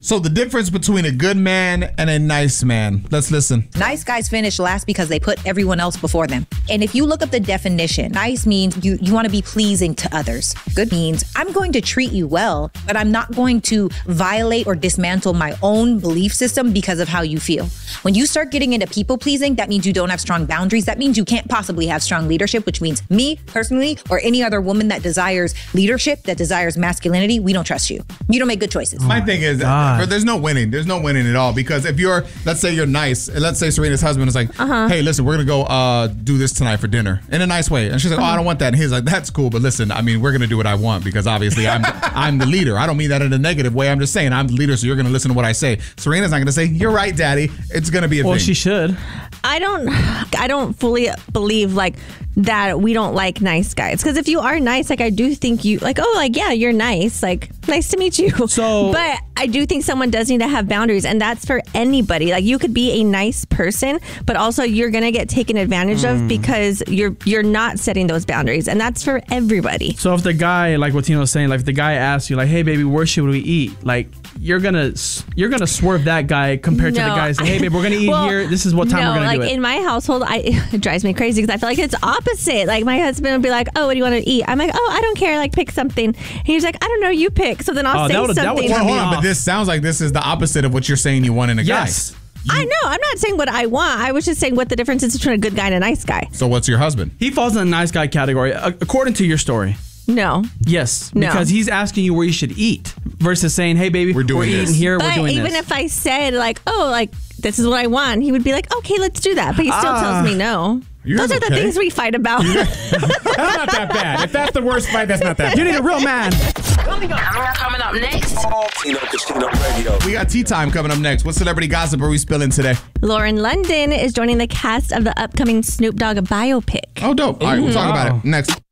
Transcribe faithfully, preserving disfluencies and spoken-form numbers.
So the difference between a good man and a nice man. Let's listen. Nice guys finish last because they put everyone else before them. And if you look up the definition, nice means you, you want to be pleasing to others. Good means I'm going to treat you well, but I'm not going to violate or dismantle my own belief system because of how you feel. When you start getting into people pleasing, that means you don't have strong boundaries. That means you can't possibly have strong leadership, which means me personally or any other woman that desires leadership, that desires masculinity, we don't trust you. You don't make good choices. My thing is, uh, there's no winning. There's no winning at all because if you're, let's say you're nice, and let's say Serena's husband is like, uh-huh. hey, listen, we're going to go uh, do this tonight for dinner in a nice way. And she's like, uh-huh. oh, I don't want that. And he's like, that's cool, but listen, I mean, we're going to do what I want because obviously I'm I'm the leader. I don't mean that in a negative way. I'm just saying I'm the leader, so you're going to listen to what I say. Serena's not going to say, you're right, daddy. It's going to be a well, thing. Well, she should. I don't I don't fully believe like that we don't like nice guys. Because if you are nice, like I do think you like, oh, like, yeah, you're nice. Like, nice to meet you. So, but I do think someone does need to have boundaries. And that's for anybody. Like you could be a nice person, but also you're going to get taken advantage mm. of because you're you're not setting those boundaries. And that's for everybody. So if the guy, like what Tina was saying, like if the guy asks you like, hey, baby, where should we eat? Like you're going to you're gonna swerve that guy compared no, to the guy saying, hey, babe, we're going to eat well, here. This is what time no, we're going to like do it. In my household, I, it drives me crazy because I feel like it's opposite. Like my husband would be like, oh, what do you want to eat? I'm like, oh, I don't care. Like pick something. And he's like, I don't know. You pick. So then I'll oh, say that would, something. That would well, hold on, off. but this sounds like this is the opposite of what you're saying you want in a yes. guy. I know. I'm not saying what I want. I was just saying what the difference is between a good guy and a nice guy. So what's your husband? He falls in the nice guy category, according to your story. No. Yes. No. Because he's asking you where you should eat versus saying, hey, baby, we're, doing we're eating here, but we're doing even this. Even if I said, like, oh, like, this is what I want, he would be like, okay, let's do that. But he still Ah. tells me no. Those are okay? the things we fight about. That's not that bad. If that's the worst fight, that's not that bad. You need a real man. Coming up, coming up next. Tino Casino Radio. We got tea time coming up next. What celebrity gossip are we spilling today? Lauren London is joining the cast of the upcoming Snoop Dogg biopic. Oh, dope. All right, we'll talk about it next.